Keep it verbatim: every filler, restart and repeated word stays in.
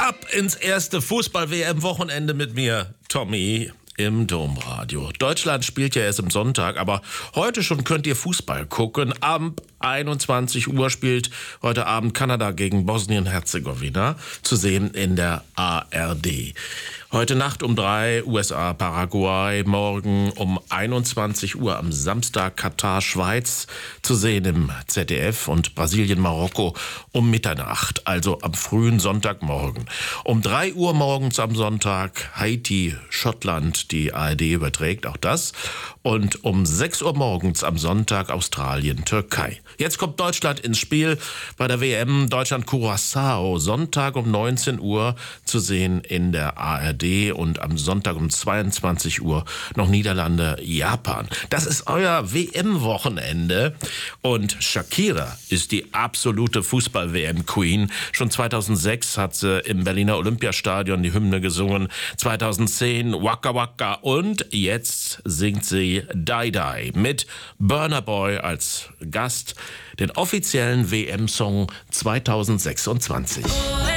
Ab ins erste Fußball-W M-Wochenende mit mir, Tommy, im Domradio. Deutschland spielt ja erst am Sonntag, aber heute schon könnt ihr Fußball gucken. Ab einundzwanzig Uhr spielt heute Abend Kanada gegen Bosnien-Herzegowina, zu sehen in der A R D. Heute Nacht um drei U S A, Paraguay, morgen um einundzwanzig Uhr am Samstag Katar, Schweiz, zu sehen im Z D F, und Brasilien, Marokko um Mitternacht, also am frühen Sonntagmorgen. Um drei Uhr morgens am Sonntag Haiti, Schottland, die A R D überträgt auch das, und um sechs Uhr morgens am Sonntag Australien, Türkei. Jetzt kommt Deutschland ins Spiel bei der W M, Deutschland-Curaçao, Sonntag um neunzehn Uhr zu sehen in der A R D, und am Sonntag um zweiundzwanzig Uhr noch Niederlande, Japan. Das ist euer W M-Wochenende, und Shakira ist die absolute Fußball-W M-Queen. Schon zweitausendsechs hat sie im Berliner Olympiastadion die Hymne gesungen, zweitausendzehn Waka Waka, und jetzt singt sie Die Die mit Burna Boy als Gast, den offiziellen W M-Song zweitausendsechsundzwanzig.